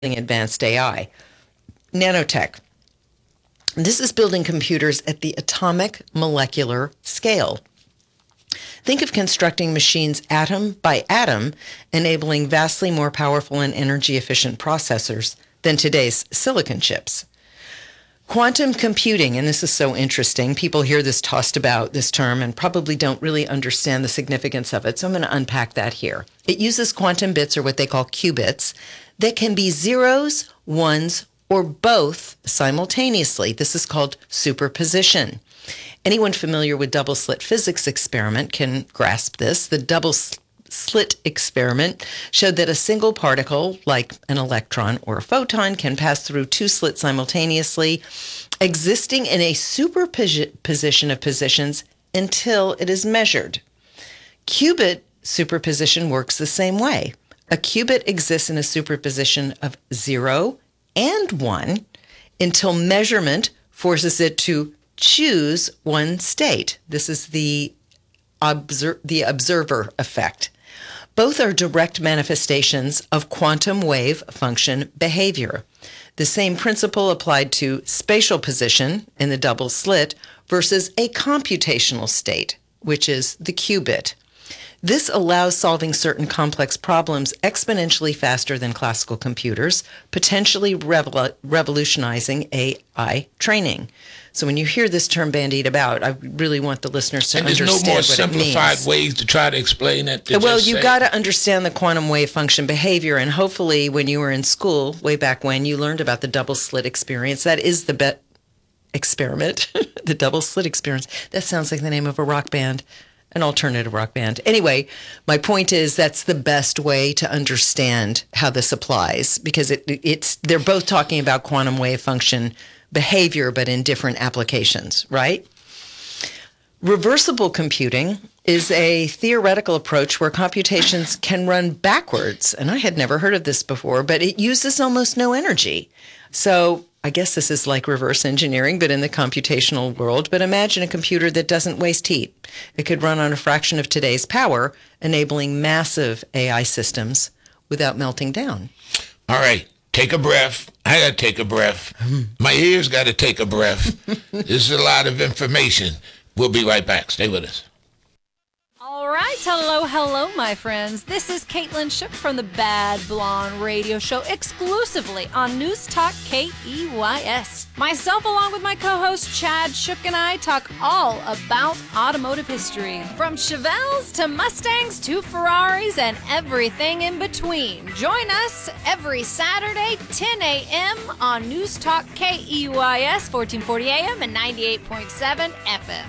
advanced AI. Nanotech. This is building computers at the atomic molecular scale. Think of constructing machines atom by atom, enabling vastly more powerful and energy-efficient processors than today's silicon chips. Quantum computing, and this is so interesting. People hear this tossed about, this term, and probably don't really understand the significance of it, so I'm going to unpack that here. It uses quantum bits, or what they call qubits, that can be zeros, ones, or both simultaneously. This is called superposition. Anyone familiar with double-slit physics experiment can grasp this. The double-slit experiment showed that a single particle, like an electron or a photon, can pass through two slits simultaneously, existing in a superposition of positions until it is measured. Qubit superposition works the same way. A qubit exists in a superposition of 0 and 1 until measurement forces it to choose one state. This is the observer effect. Both are direct manifestations of quantum wave function behavior. The same principle applied to spatial position in the double slit versus a computational state, which is the qubit. This allows solving certain complex problems exponentially faster than classical computers, potentially revolutionizing AI training. So when you hear this term bandied about, I really want the listeners to understand what it means. And there's no more simplified ways to try to explain it. Well, you got to understand the quantum wave function behavior, and hopefully when you were in school, way back when, you learned about the double slit experience. That is the experiment, the double slit experience. That sounds like the name of a rock band. An alternative rock band. Anyway, my point is that's the best way to understand how this applies, because they're both talking about quantum wave function behavior, but in different applications, right? Reversible computing is a theoretical approach where computations can run backwards. And I had never heard of this before, but it uses almost no energy. So I guess this is like reverse engineering, but in the computational world. But imagine a computer that doesn't waste heat. It could run on a fraction of today's power, enabling massive AI systems without melting down. All right, take a breath. I got to take a breath. My ears got to take a breath. This is a lot of information. We'll be right back. Stay with us. All right, hello, my friends. This is Caitlin Shook from the Bad Blonde Radio Show, exclusively on News Talk KEYS. Myself, along with my co-host Chad Shook, and I talk all about automotive history, from Chevelles to Mustangs to Ferraris and everything in between. Join us every Saturday, 10 a.m. on News Talk KEYS, 1440 a.m. and 98.7 FM.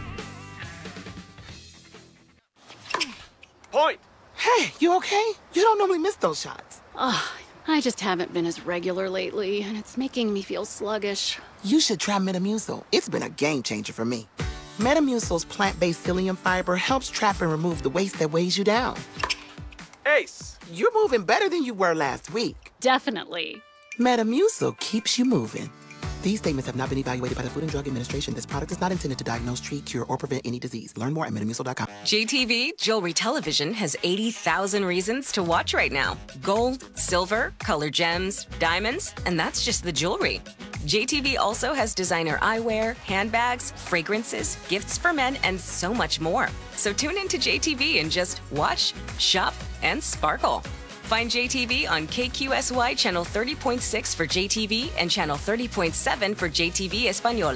Point. Hey, you okay? You don't normally miss those shots. Oh, I just haven't been as regular lately, and it's making me feel sluggish. You should try Metamucil. It's been a game changer for me. Metamucil's plant-based psyllium fiber helps trap and remove the waste that weighs you down. Ace. You're moving better than you were last week. Definitely. Metamucil keeps you moving. These statements have not been evaluated by the Food and Drug Administration. This product is not intended to diagnose, treat, cure, or prevent any disease. Learn more at Metamucil.com. JTV Jewelry Television has 80,000 reasons to watch right now. Gold, silver, color gems, diamonds, and that's just the jewelry. JTV also has designer eyewear, handbags, fragrances, gifts for men, and so much more. So tune into JTV and just watch, shop, and sparkle. Find JTV on KQSY Channel 30.6 for JTV and Channel 30.7 for JTV Espanol.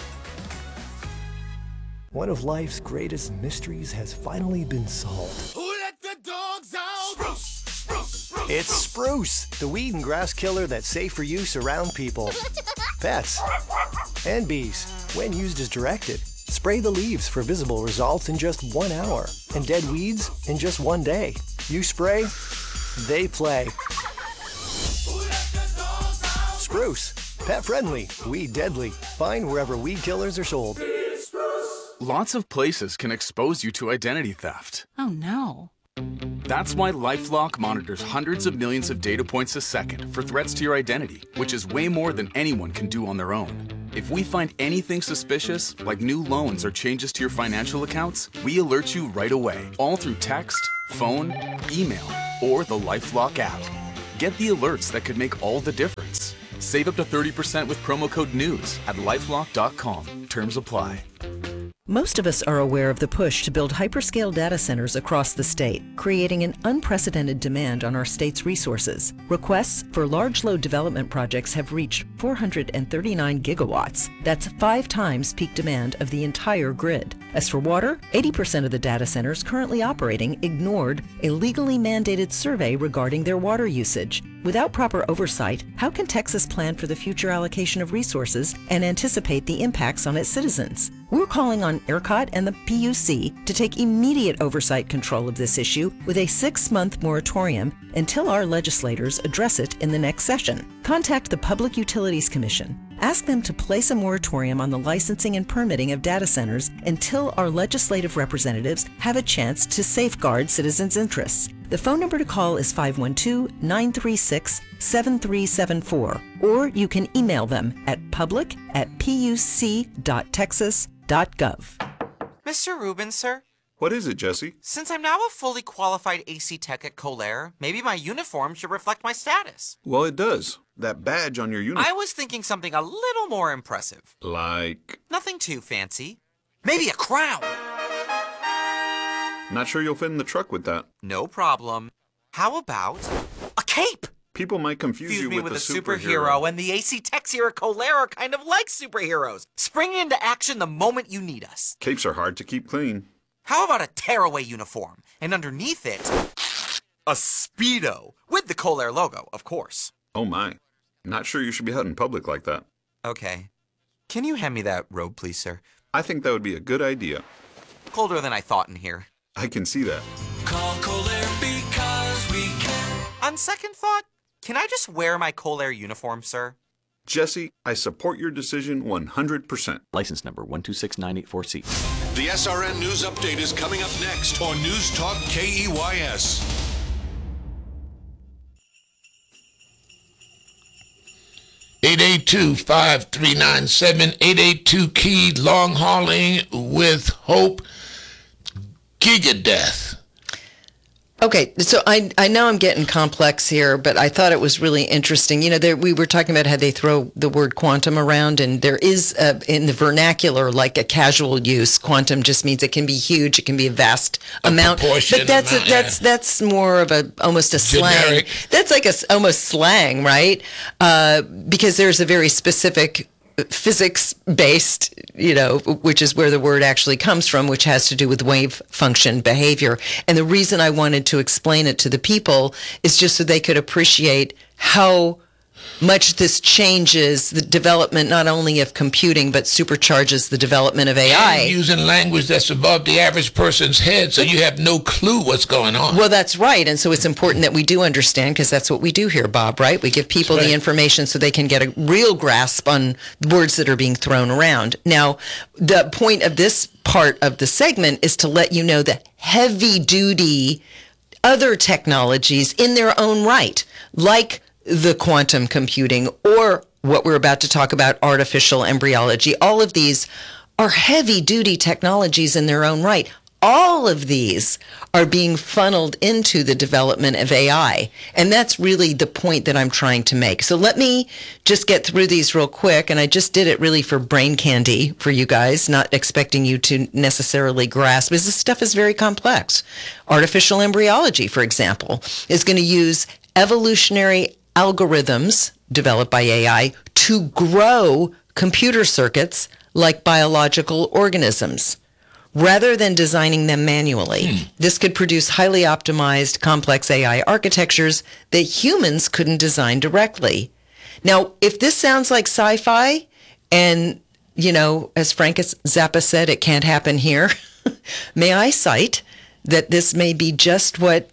One of life's greatest mysteries has finally been solved. Who let the dogs out? Spruce, spruce, spruce. It's Spruce, the weed and grass killer that's safe for use around people, pets, and bees when used as directed. Spray the leaves for visible results in just 1 hour and dead weeds in just 1 day. You spray, they play. Spruce, pet friendly, weed deadly. Find wherever weed killers are sold. Lots of places can expose you to identity theft. Oh no. That's why LifeLock monitors hundreds of millions of data points a second for threats to your identity, which is way more than anyone can do on their own. If we find anything suspicious, like new loans or changes to your financial accounts, we alert you right away, all through text, phone, email, or the LifeLock app. Get the alerts that could make all the difference. Save up to 30% with promo code NEWS at LifeLock.com. Terms apply. Most of us are aware of the push to build hyperscale data centers across the state, creating an unprecedented demand on our state's resources. Requests for large load development projects have reached 439 gigawatts. That's 5 times peak demand of the entire grid. As for water, 80% of the data centers currently operating ignored a legally mandated survey regarding their water usage. Without proper oversight, how can Texas plan for the future allocation of resources and anticipate the impacts on its citizens? We're calling on ERCOT and the PUC to take immediate oversight control of this issue with a 6-month moratorium until our legislators address it in the next session. Contact the Public Utilities Commission. Ask them to place a moratorium on the licensing and permitting of data centers until our legislative representatives have a chance to safeguard citizens' interests. The phone number to call is 512-936-7374, or you can email them at public@puc.texas.gov. Mr. Rubin, sir? What is it, Jesse? Since I'm now a fully qualified AC tech at Colaire, maybe my uniform should reflect my status. Well, it does. That badge on your uniform. I was thinking something a little more impressive. Like? Nothing too fancy. Maybe a crown. Not sure you'll fit in the truck with that. No problem. How about a cape? People might confuse you me with a a superhero, and the AC techs here at Colaire are kind of like superheroes, springing into action the moment you need us. Capes are hard to keep clean. How about a tearaway uniform, and underneath it, a Speedo, with the Colaire logo, of course. Oh my. Not sure you should be out in public like that. Okay. Can you hand me that robe, please, sir? I think that would be a good idea. Colder than I thought in here. I can see that. Call Colaire because we can. On second thought, can I just wear my Colaire uniform, sir? Jesse, I support your decision 100%. License number 126984C. The SRN News Update is coming up next on News Talk KEYS. 882-5397, 882-KEY, long hauling with Hope, Gigadeath. Okay, so I know I'm getting complex here, but I thought it was really interesting. You know, we were talking about how they throw the word quantum around, and there is, in the vernacular, like a casual use, quantum just means it can be huge, it can be a vast amount. But that's more of almost a generic slang. That's like almost slang, right? Because there's a very specific physics-based, which is where the word actually comes from, which has to do with wave function behavior. And the reason I wanted to explain it to the people is just so they could appreciate how much this changes the development not only of computing, but supercharges the development of AI. And using language that's above the average person's head, so you have no clue what's going on. Well, that's right. And so it's important that we do understand, because that's what we do here, Bob, right? We give people the information so they can get a real grasp on words that are being thrown around. Now, the point of this part of the segment is to let you know that heavy-duty other technologies in their own right, like the quantum computing, or what we're about to talk about, artificial embryology. All of these are heavy-duty technologies in their own right. All of these are being funneled into the development of AI. And that's really the point that I'm trying to make. So let me just get through these real quick. And I just did it really for brain candy for you guys, not expecting you to necessarily grasp, because this stuff is very complex. Artificial embryology, for example, is going to use evolutionary algorithms developed by AI to grow computer circuits like biological organisms, rather than designing them manually. This could produce highly optimized, complex AI architectures that humans couldn't design directly. Now, if this sounds like sci-fi, and, as Frank Zappa said, it can't happen here, may I cite that this may be just what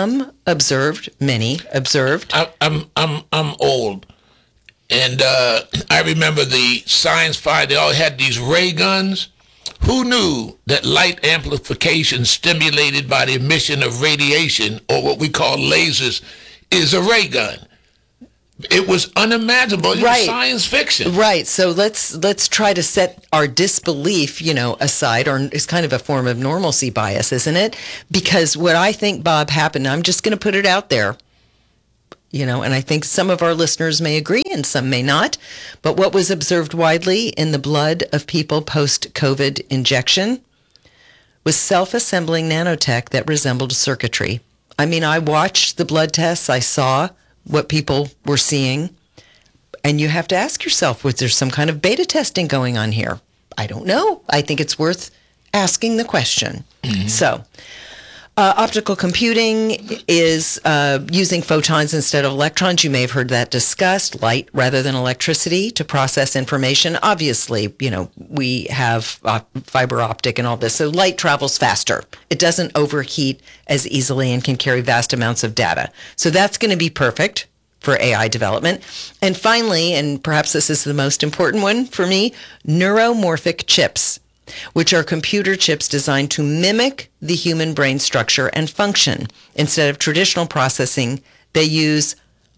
many observed. I'm old, and I remember the science fight. They all had these ray guns. Who knew that light amplification stimulated by the emission of radiation, or what we call lasers, is a ray gun? It was unimaginable. It was science fiction. Right. So let's try to set our disbelief, aside, or it's kind of a form of normalcy bias, isn't it? Because what I think, Bob, happened, I'm just going to put it out there. And I think some of our listeners may agree and some may not. But what was observed widely in the blood of people post-COVID injection was self-assembling nanotech that resembled circuitry. I mean, I watched the blood tests. I saw what people were seeing. And you have to ask yourself, was there some kind of beta testing going on here? I don't know. I think it's worth asking the question. Mm-hmm. So, optical computing is using photons instead of electrons. You may have heard that discussed, light rather than electricity to process information. Obviously, we have fiber optic and all this, so light travels faster. It doesn't overheat as easily and can carry vast amounts of data. So that's going to be perfect for AI development. And finally, and perhaps this is the most important one for me, neuromorphic chips, which are computer chips designed to mimic the human brain structure and function. Instead of traditional processing, they use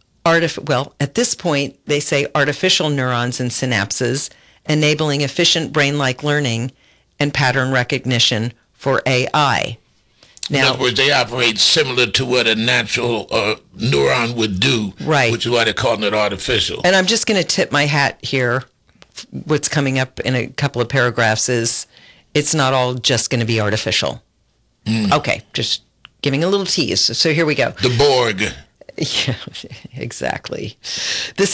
at this point, they say artificial neurons and synapses, enabling efficient brain-like learning and pattern recognition for AI. Now, in other words, they operate similar to what a natural neuron would do, right? Which is why they're calling it artificial. And I'm just going to tip my hat here. What's coming up in a couple of paragraphs is it's not all just going to be artificial. Okay, just giving a little tease. So here we go. The Borg. Yeah, exactly. The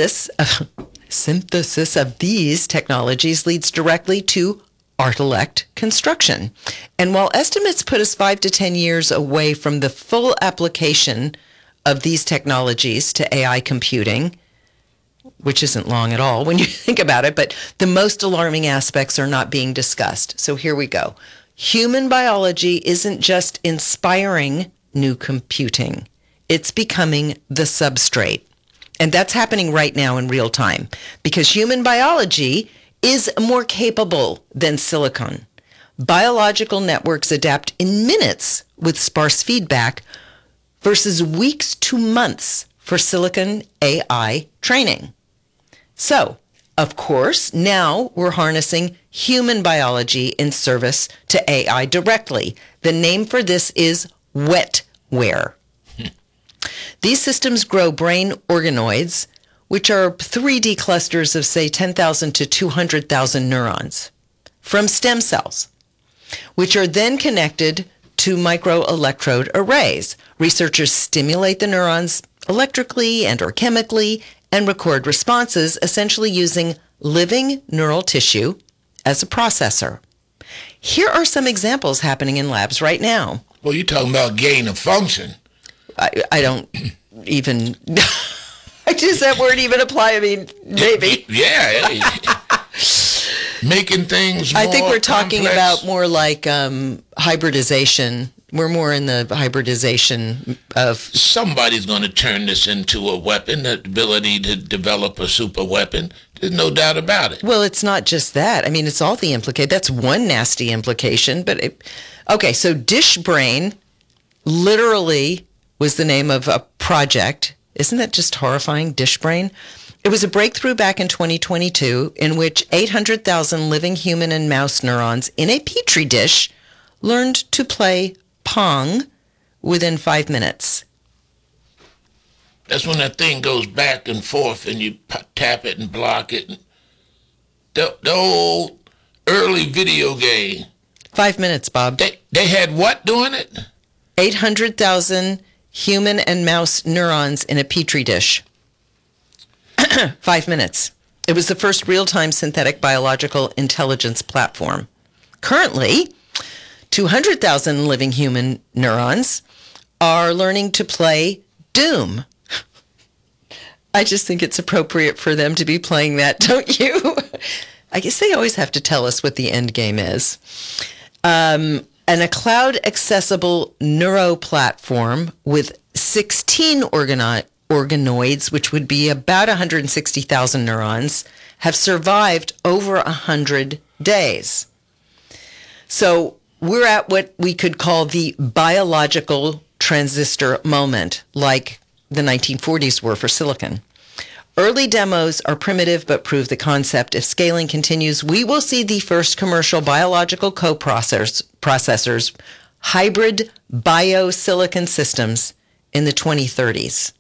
synthesis of these technologies leads directly to Artilect construction. And while estimates put us 5 to 10 years away from the full application of these technologies to AI computing, which isn't long at all when you think about it, but the most alarming aspects are not being discussed. So here we go. Human biology isn't just inspiring new computing. It's becoming the substrate. And that's happening right now in real time because human biology is more capable than silicon. Biological networks adapt in minutes with sparse feedback versus weeks to months for silicon AI training. So, of course, now we're harnessing human biology in service to AI directly. The name for this is wetware. These systems grow brain organoids, which are 3D clusters of, say, 10,000 to 200,000 neurons from stem cells, which are then connected to microelectrode arrays. Researchers stimulate the neurons electrically and or chemically and record responses, essentially using living neural tissue as a processor. Here are some examples happening in labs right now. Well, you're talking about gain of function. I don't even... Does that word even apply? I mean, maybe. Yeah. Making things more I think we're talking complex. about more like hybridization. We're more in the hybridization of... Somebody's going to turn this into a weapon, the ability to develop a super weapon. There's no doubt about it. Well, it's not just that. I mean, it's all the implication. That's one nasty implication. But okay, so DishBrain literally was the name of a project. Isn't that just horrifying, DishBrain? It was a breakthrough back in 2022 in which 800,000 living human and mouse neurons in a petri dish learned to play Pong within 5 minutes. That's when that thing goes back and forth and you tap it and block it. The old early video game. 5 minutes, Bob. They had what doing it? 800,000 human and mouse neurons in a petri dish. 5 minutes. It was the first real-time synthetic biological intelligence platform. Currently, 200,000 living human neurons are learning to play Doom. I just think it's appropriate for them to be playing that, don't you? I guess they always have to tell us what the end game is. And a cloud-accessible neuro platform with 16 organoids, which would be about 160,000 neurons, have survived over 100 days. So we're at what we could call the biological transistor moment, like the 1940s were for silicon. Early demos are primitive but prove the concept. If scaling continues, we will see the first commercial biological coprocessors, hybrid biosilicon systems in the 2030s.